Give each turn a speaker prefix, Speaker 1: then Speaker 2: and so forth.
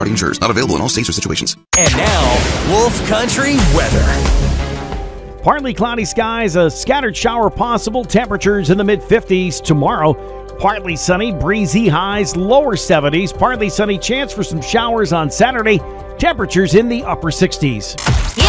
Speaker 1: Insurers not available in all states or situations.
Speaker 2: And now, Wolf Country weather.
Speaker 3: Partly cloudy skies, a scattered shower possible, temperatures in the mid-50s. Tomorrow, partly sunny, breezy highs, lower 70s, partly sunny, chance for some showers on Saturday, temperatures in the upper 60s.
Speaker 4: Yeah!